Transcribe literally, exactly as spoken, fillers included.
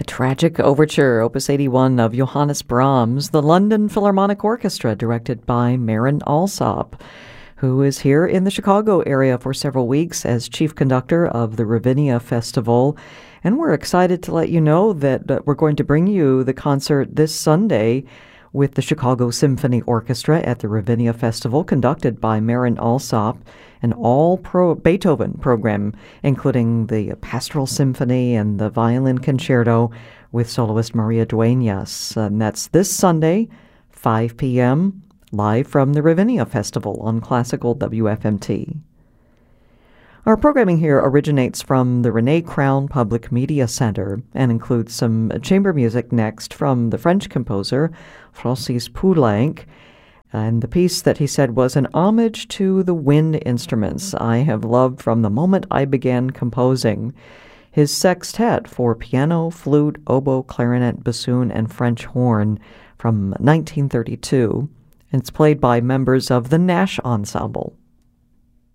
A tragic overture, Opus eighty-one of Johannes Brahms, the London Philharmonic Orchestra, directed by Marin Alsop, who is here in the Chicago area for several weeks as chief conductor of the Ravinia Festival. And we're excited to let you know that uh, we're going to bring you the concert this Sunday with the Chicago Symphony Orchestra at the Ravinia Festival, conducted by Marin Alsop, an all-pro Beethoven program, including the Pastoral Symphony and the Violin Concerto with soloist Maria Dueñas. And that's this Sunday, five p.m., live from the Ravinia Festival on Classical W F M T. Our programming here originates from the René Crown Public Media Center and includes some chamber music next from the French composer Francis Poulenc. And the piece that he said was an homage to the wind instruments I have loved from the moment I began composing. His sextet for piano, flute, oboe, clarinet, bassoon, and French horn from nineteen thirty-two. It's played by members of the Nash Ensemble.